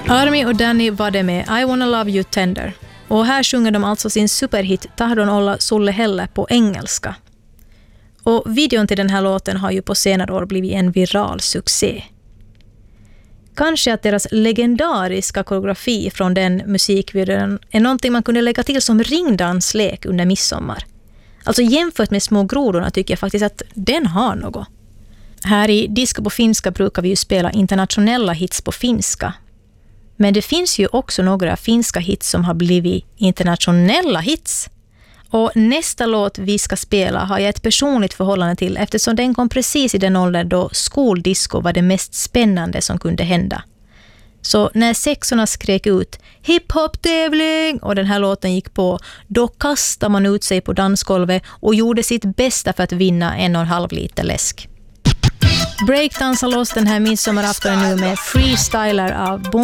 Army och Danny var det med I Wanna Love You Tender. Och här sjunger de alltså sin superhit Tahdon olla sulle helle på engelska. Och videon till den här låten har ju på senare år blivit en viral succé. Kanske att deras legendariska koreografi från den musikvideon är någonting man kunde lägga till som ringdanslek under midsommar. Alltså jämfört med Små grodorna tycker jag faktiskt att den har något. Här i Disco på finska brukar vi ju spela internationella hits på finska. Men det finns ju också några finska hits som har blivit internationella hits. Och nästa låt vi ska spela har jag ett personligt förhållande till eftersom den kom precis i den åldern då skoldisco var det mest spännande som kunde hända. Så när sexorna skrek ut hiphop-tävling och den här låten gick på, då kastade man ut sig på dansgolvet och gjorde sitt bästa för att vinna 1,5 liter läsk. Breakdansa loss den här midsommaraftonen nu med Freestyler av